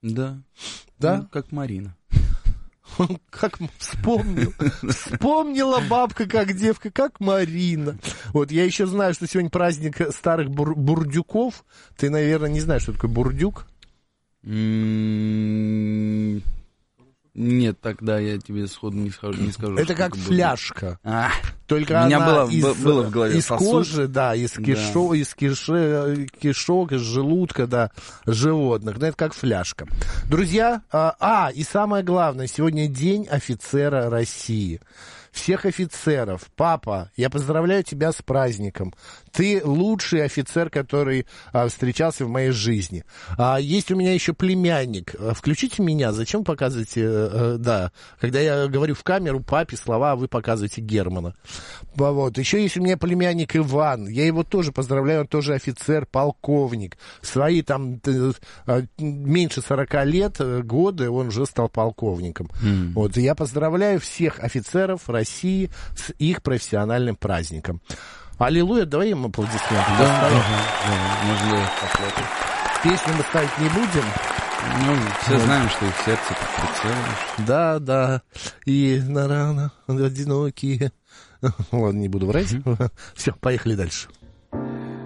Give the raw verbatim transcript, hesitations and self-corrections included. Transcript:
Да. Да? Ну, как Марина. Как вспомнил. Вспомнила бабка, как девка, как Марина. Вот, я еще знаю, что сегодня праздник старых бур- бурдюков. Ты, наверное, не знаешь, что такое бурдюк? М, Нет, тогда я тебе сходу не скажу. Не скажу Это что как будет. фляжка. А, Только У меня она было в- из, было в голове из сосуд. кожи, да, из, Да. кишо, из киши- кишок, из желудка, да, животных. Но это как фляжка. Друзья, а, а, и самое главное, сегодня День офицера России. Всех офицеров. Папа, я поздравляю тебя с праздником. Ты лучший офицер, который а, встречался в моей жизни. А, есть у меня еще племянник. А, включите меня. Зачем показываете, э, э, да, когда я говорю в камеру папе слова, а вы показываете Германа. А, вот. Еще есть у меня племянник Иван. Я его тоже поздравляю. Он тоже офицер, полковник. Свои там э, э, меньше сорока лет, э, годы, он уже стал полковником. Mm. Вот. И я поздравляю всех офицеров России с их профессиональным праздником. Аллилуйя, давай им аплодисменты. Да, да, да, можно похлопать. Песню мы ставить не будем. Ну, все Вот. знаем, что их сердце под прицелом. Да, да. И на рано одинокие. Ладно, не буду врать. Все, поехали дальше.